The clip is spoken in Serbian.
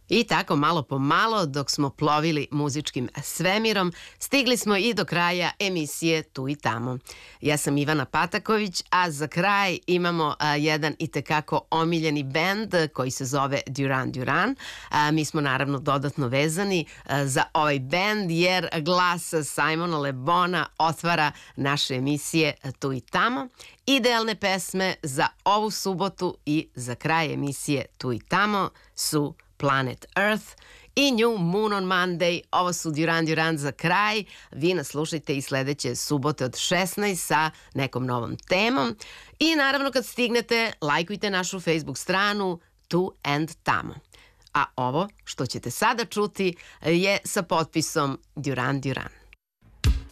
I tako malo po malo, dok smo plovili muzičkim svemirom, stigli smo i do kraja emisije Tu i tamo. Ja sam Ivana Pataković, a za kraj imamo jedan itekako omiljeni bend koji se zove Duran Duran. Mi smo naravno dodatno vezani za ovaj bend jer glas Simona Le Bona otvara naše emisije Tu i tamo. Idealne pesme za ovu subotu i za kraj emisije Tu i tamo su Planet Earth i New Moon on Monday. Ovo su Duran Duran za kraj. Vi nas slušajte i sledeće subote od 16 sa nekom novom temom. I naravno kad stignete, lajkujte našu Facebook stranu Tu and Tamo. A ovo što ćete sada čuti je sa potpisom Duran Duran.